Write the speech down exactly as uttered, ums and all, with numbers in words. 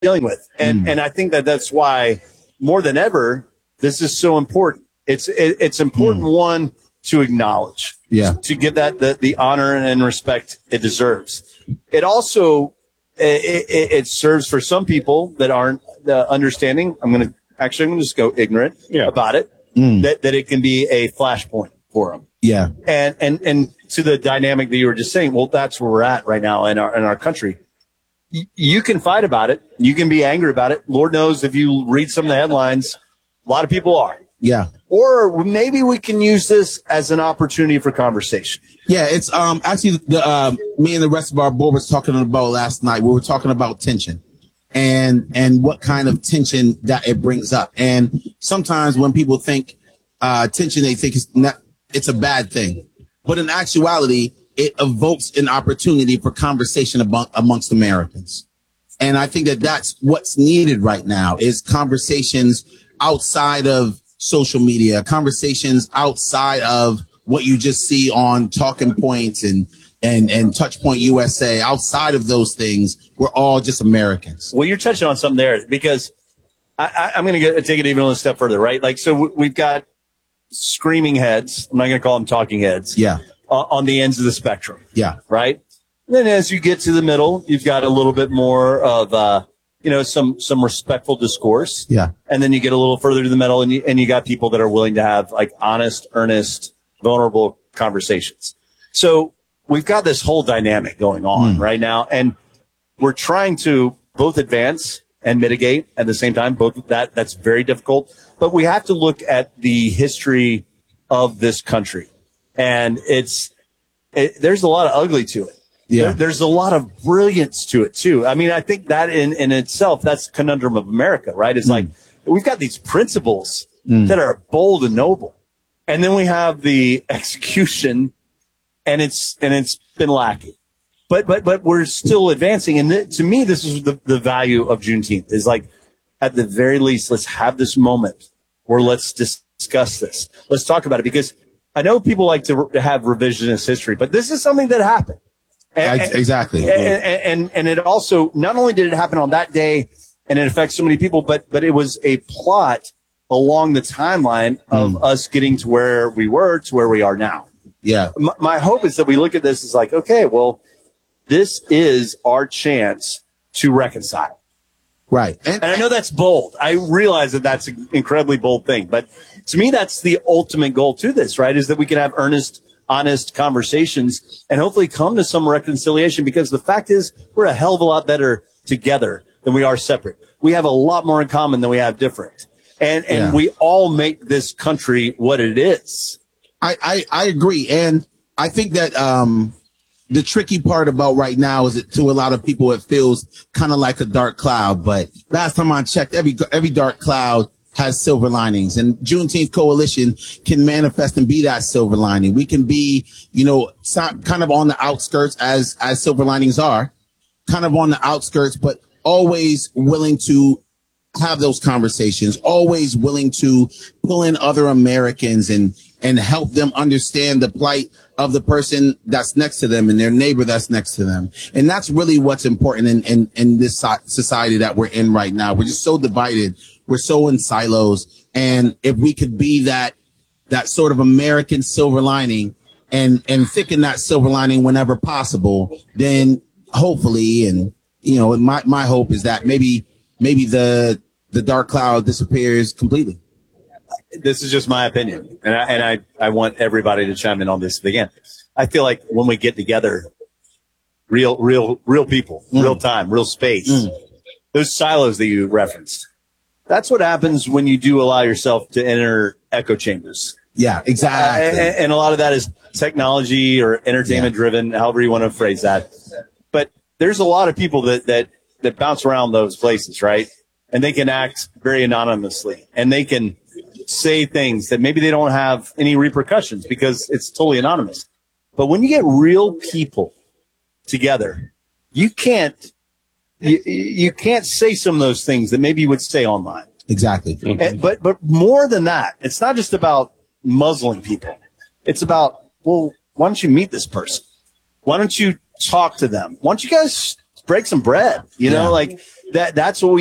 dealing with. And, Mm. and I think that that's why more than ever, this is so important. It's, it, it's important, Mm. one, to acknowledge, Yeah. to give that the, the honor and respect it deserves. It also, it, it, it serves for some people that aren't uh, understanding. I'm going to actually, I'm going to just go ignorant Yeah. about it, Mm. that, that it can be a flashpoint for them. Yeah. And, and, and to the dynamic that you were just saying, well, that's where we're at right now in our, in our country. Y- You can fight about it. You can be angry about it. Lord knows if you read some of the headlines, a lot of people are. Yeah. Or maybe we can use this as an opportunity for conversation. Yeah, it's um actually the um me and the rest of our board was talking about last night. We were talking about tension and and what kind of tension that it brings up. And sometimes when people think uh tension, they think it's not it's a bad thing. But in actuality, it evokes an opportunity for conversation among, amongst Americans. And I think that that's what's needed right now is conversations outside of social media, conversations outside of what you just see on Talking Points and, and, and Touchpoint U S A. Outside of those things, we're all just Americans. Well, you're touching on something there because I, I, I'm going to take it even a step further, right? Like, so w- we've got screaming heads. I'm not going to call them talking heads. Yeah. Uh, on the ends of the spectrum. Yeah. Right. And then as you get to the middle, you've got a little bit more of, uh, you know, some, some respectful discourse. Yeah. And then you get a little further to the middle and you, and you got people that are willing to have like honest, earnest, vulnerable conversations. So we've got this whole dynamic going on Mm. right now. And we're trying to both advance and mitigate at the same time. Both that, that's very difficult, but we have to look at the history of this country. And it's, it, there's a lot of ugly to it. Yeah. There, there's a lot of brilliance to it too. I mean, I think that in, in itself, that's the conundrum of America, right? It's Mm. like, we've got these principles Mm. that are bold and noble. And then we have the execution and it's, and it's been lacking. But, but, but we're still advancing. And th- to me, this is the, the value of Juneteenth is like, at the very least, let's have this moment where let's dis- discuss this. Let's talk about it because I know people like to re- have revisionist history, but this is something that happened. And, Ex- exactly. And, and, and, and it also, not only did it happen on that day and it affects so many people, but, but it was a plot along the timeline of Mm. us getting to where we were to where we are now. Yeah. My, my hope is that we look at this as like, okay, well, this is our chance to reconcile. Right. And, And I know that's bold. I realize that that's an incredibly bold thing, but to me, that's the ultimate goal to this, right? Is that we can have earnest, honest conversations and hopefully come to some reconciliation because the fact is we're a hell of a lot better together than we are separate. We have a lot more in common than we have different. And, and Yeah. we all make this country what it is. I, I, I agree. And I think that, um, the tricky part about right now is that to a lot of people, it feels kind of like a dark cloud. But last time I checked, every, every dark cloud has silver linings, and Juneteenth Coalition can manifest and be that silver lining. We can be, you know, so, kind of on the outskirts as, as silver linings are, kind of on the outskirts, but always willing to have those conversations, always willing to pull in other Americans and, and help them understand the plight of the person that's next to them and their neighbor that's next to them. And that's really what's important in, in, in this society that we're in right now. We're just so divided. We're so in silos. And if we could be that, that sort of American silver lining and, and thicken that silver lining whenever possible, then hopefully, and, you know, my, my hope is that maybe, maybe the, the dark cloud disappears completely. This is just my opinion, and I, and I, I want everybody to chime in on this again. I feel like when we get together, real, real, real people, Mm. real time, real space, Mm. those silos that you referenced, that's what happens when you do allow yourself to enter echo chambers. Yeah, exactly. Uh, and, and a lot of that is technology or entertainment Yeah. driven, however you want to phrase that. But there's a lot of people that, that, that bounce around those places, right? And they can act very anonymously and they can say things that maybe they don't have any repercussions because it's totally anonymous. But when you get real people together, you can't, you, you can't say some of those things that maybe you would say online. Exactly. And, but, but more than that, it's not just about muzzling people. It's about, well, why don't you meet this person? Why don't you talk to them? Why don't you guys break some bread. You Yeah. know, like that. That's what we